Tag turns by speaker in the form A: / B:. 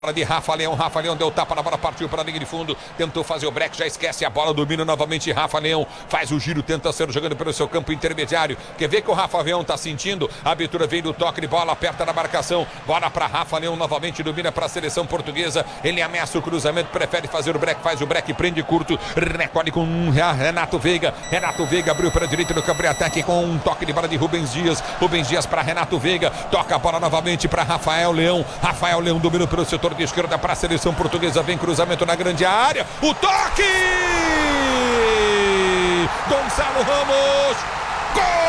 A: De Rafa Leão deu tapa na bola, partiu para a linha de fundo, tentou fazer o break, já esquece a bola, domina novamente Rafa Leão, faz o giro, tenta ser jogando pelo seu campo intermediário, quer ver que o Rafa Leão tá sentindo, a abertura vem do toque de bola, aperta na marcação, bola para Rafa Leão novamente, domina para a seleção portuguesa, ele ameaça o cruzamento, prefere fazer o break, faz o break, prende curto, recolhe com Renato Veiga abriu para a direita no campo de ataque com um toque de bola de Rubens Dias para Renato Veiga, toca a bola novamente para Rafael Leão dominou pelo setor de esquerda para a seleção portuguesa, vem cruzamento na grande área, o toque! Gonçalo Ramos, gol!